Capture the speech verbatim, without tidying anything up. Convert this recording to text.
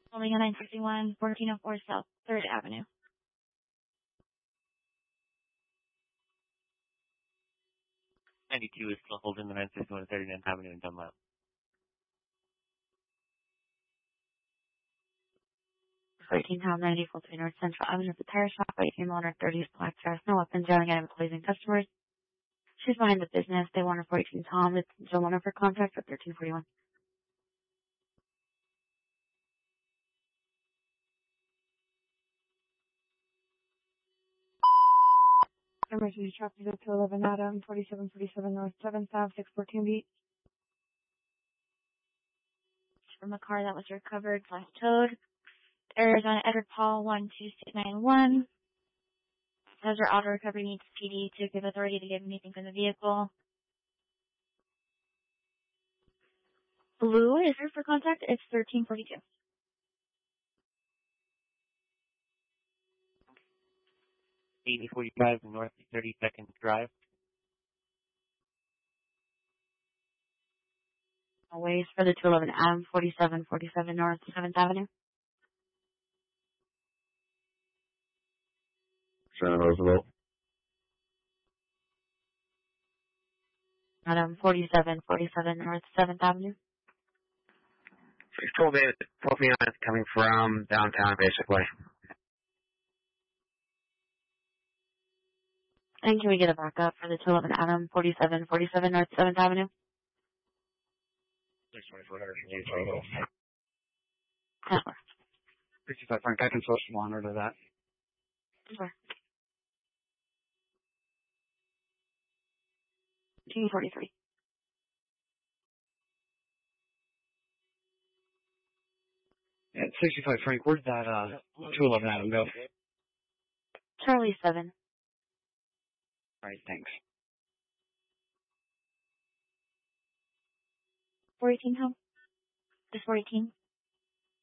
Holding on nine sixty-one, fourteen oh four South third Avenue. ninety-two is still holding the nine sixty-one thirty-ninth Avenue in Dunlap. fourteen Town ninety-four three North Central Avenue at the tire shop, eighteen one thirty Black Dress, no weapons, yelling at employees and customers. She's behind the business. They want her fourteen Tom. It's still one of her contract for thirteen forty-one. Emergency traffic up to eleven Adam, forty-seven forty-seven North seventh Ave, six fourteen beat. From a car that was recovered slash towed. Arizona Edward Paul one two six nine one. Says your auto recovery needs P D to give authority to give anything from the vehicle. Blue is here for contact. It's thirteen forty-two. eighty forty-five North thirty-second Drive. Always for the two eleven Adam, forty-seven forty-seven North seventh Avenue. San Roosevelt. Adam, forty-seven forty-seven North seventh Avenue. six twelve is coming from downtown, basically. And can we get a backup for the two eleven Adam, forty-seven forty-seven North seventh Avenue? six twenty-four hundred from you total. Network. sixty-five Frank, I can source some honor to that. Sure. two forty-three. Yeah, sixty-five Frank, where'd that uh, two eleven Adam go? Charlie seven. Alright, thanks. four eighteen home? This four eighteen?